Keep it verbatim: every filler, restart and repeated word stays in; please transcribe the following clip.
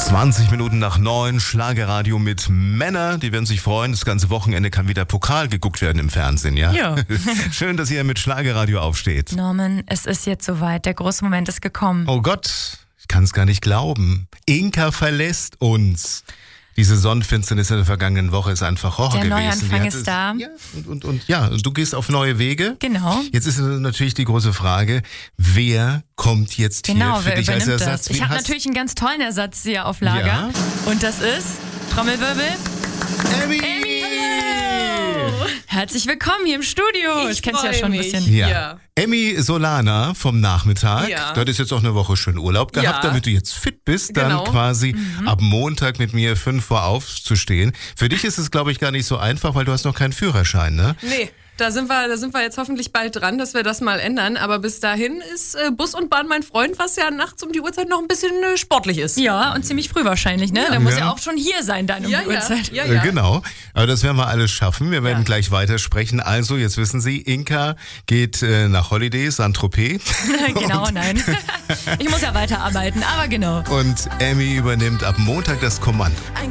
zwanzig Minuten nach neun, Schlagerradio mit Männern. Die werden sich freuen. Das ganze Wochenende kann wieder Pokal geguckt werden im Fernsehen, ja? Ja. Schön, dass ihr mit Schlagerradio aufsteht. Norman, es ist jetzt soweit. Der große Moment ist gekommen. Oh Gott, ich kann es gar nicht glauben. Inka verlässt uns. Diese Sonnenfinsternis in der vergangenen Woche ist einfach Horror Der gewesen. Neuanfang Die ist hat es- da. Ja, und, und, und ja, du gehst auf neue Wege. Genau. Jetzt ist natürlich die große Frage, wer kommt jetzt Genau, hier für wer dich als übernimmt Ersatz? das? Ich Wen habe hast- natürlich einen ganz tollen Ersatz hier auf Lager. Ja. Und das ist, Trommelwirbel, Emmy! Emmy! Herzlich willkommen hier im Studio. Ich, Ich kenn's ja freu schon ein mich. bisschen. Ja. Ja. Emmy Solana vom Nachmittag. Ja. Du hattest jetzt auch eine Woche schön Urlaub gehabt, Ja. damit du jetzt fit bist, dann Genau. quasi ab Montag mit mir fünf vor aufzustehen. Für dich ist es, glaube ich, gar nicht so einfach, weil du hast noch keinen Führerschein, ne? Nee, da sind wir, da sind wir jetzt hoffentlich bald dran, dass wir das mal ändern. Aber bis dahin ist äh, Bus und Bahn mein Freund, was ja nachts um die Uhrzeit noch ein bisschen äh, sportlich ist. Ja, und ziemlich früh wahrscheinlich, ne? Der muss Ja. ja auch schon hier sein, dann um ja, die ja, Uhrzeit. ja, Äh, ja. Genau, aber das werden wir alles schaffen. Wir werden Ja. gleich weitersprechen. Also, jetzt wissen Sie, Inka geht äh, nach Holidays, Saint-Tropez. Genau, nein. Ich muss ja weiterarbeiten, aber genau. Und Emmy übernimmt ab Montag das Kommando.